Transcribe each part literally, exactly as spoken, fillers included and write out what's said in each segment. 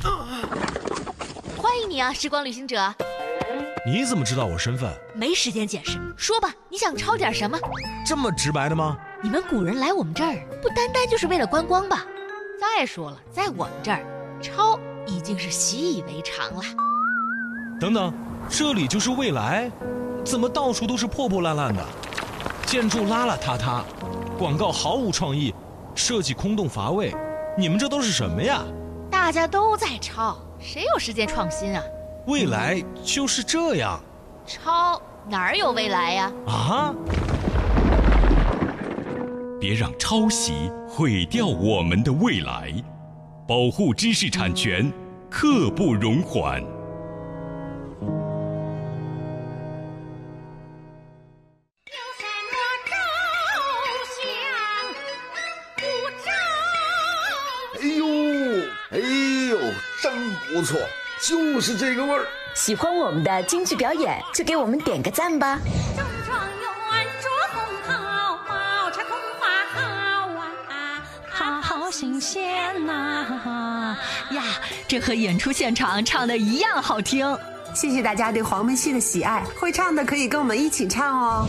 欢迎你啊，时光旅行者。 你怎么知道我身份？ 没时间解释，说吧，你想抄点什么？ 这么直白的吗？ 你们古人来我们这儿，不单单就是为了观光吧？再说了，在我们这儿，抄已经是习以为常了。 等等，这里就是未来？怎么到处都是破破烂烂的，建筑邋邋遢遢，广告毫无创意，设计空洞乏味，你们这都是什么呀？ 大家都在抄，谁有时间创新啊？ 未来就是这样。 抄哪儿有未来呀？ 啊！ 别让抄袭毁掉我们的未来，保护知识产权，刻不容缓。 哎呦，哎呦，真不错，就是这个味儿。 喜欢我们的京剧表演，就给我们点个赞吧。 中状元着红袍，宝钗红花好啊，好好新鲜呐呀！这和演出现场唱的一样好听。 谢谢大家对黄梅戏的喜爱，会唱的可以跟我们一起唱哦。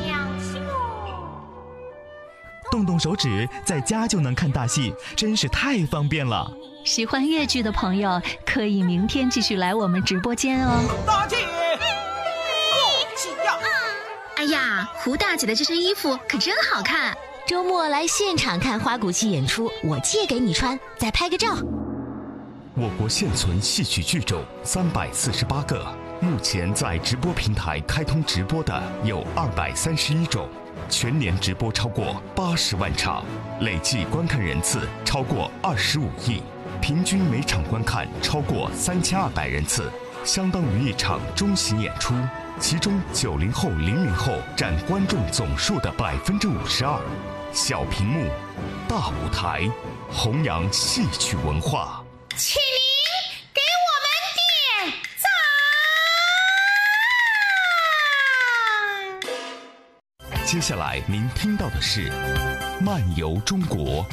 动动手指，在家就能看大戏，真是太方便了。 喜欢粤剧的朋友，可以明天继续来我们直播间哦。 大姐，恭喜呀！ 哎呀，胡大姐的这身衣服可真好看。 周末来现场看花鼓戏演出，我借给你穿，再拍个照。 我国现存戏曲剧种三百四十八个，目前在直播平台开通直播的有二百三十一种。全年直播超过八十万场，累计观看人次超过二十五亿，平均每场观看超过三千二百人次，相当于一场中型演出。其中九零后、零零后占观众总数的百分之五十二。小屏幕，大舞台，弘扬戏曲文化。 请您给我们点赞。 接下来您听到的是《漫游中国》。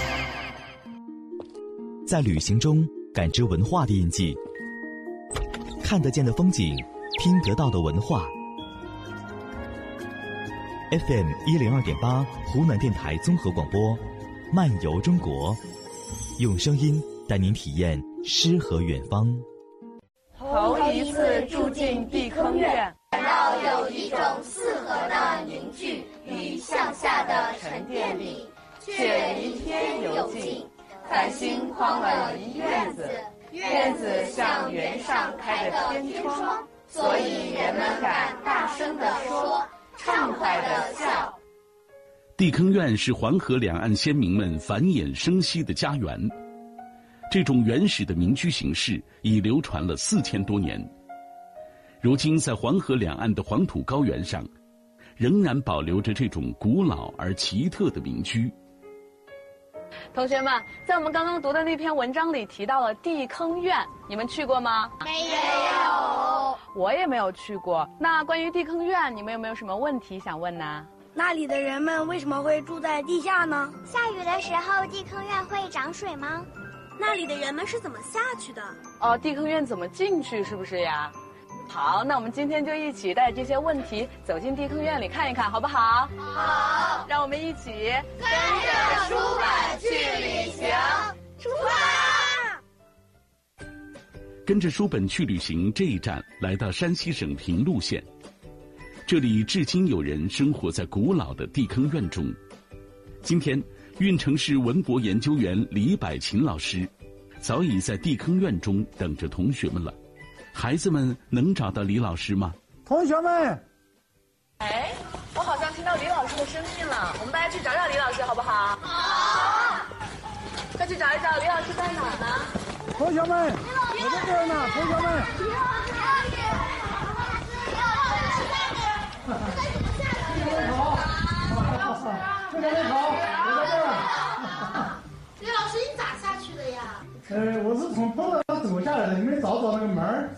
在旅行中感知文化的印记，看得见的风景，听得到的文化。F M 一零二点八，湖南电台综合广播，《漫游中国》，用声音带您体验诗和远方。 头一次住进地坑院， 感到有一种四合的凝聚与向下的沉淀力， 却一天游尽，繁星框了一院子，院子像园上开的天窗，所以人们敢大声地说，畅快地笑。 地坑院是黄河两岸先民们繁衍生息的家园，这种原始的民居形式已流传了四千多年。如今在黄河两岸的黄土高原上，仍然保留着这种古老而奇特的民居。 同学们，在我们刚刚读的那篇文章里提到了地坑院，你们去过吗？ 没有， 我也没有去过。那关于地坑院，你们有没有什么问题想问呢？ 那里的人们为什么会住在地下呢？ 下雨的时候，地坑院会涨水吗？ 那里的人们是怎么下去的？ 哦，地坑院怎么进去，是不是呀？好，那我们今天就一起带这些问题走进地坑院里看一看，好不好？ 好， 让我们一起跟着书本去旅行，出发！ 跟着书本去旅行这一站来到山西省平陆县，这里至今有人生活在古老的地坑院中。今天，运城市文博研究员李百琴老师早已在地坑院中等着同学们了。孩子们能找到李老师吗？ 同学们， 哎，我好像听到李老师的声音了，我们大家去找找李老师好不好？ 好， 快去找一找李老师在哪儿呢？ 同学们，我在这儿呢，同学们。 李老师，李老师，李老师在哪儿？在怎么下去？ 这边好，这边好，我在这儿。 李老师，你咋下去的呀？ 呃，我是从坡上走下来的，你们找找那个门儿。